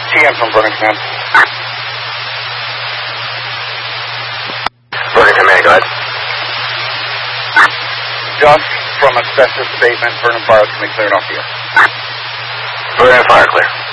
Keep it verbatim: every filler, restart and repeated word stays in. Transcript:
T M from Vernon Command. Vernon Command, go ahead. Dust from asbestos abatement, Vernon Fire can be cleared off the air. Vernon Fire clear.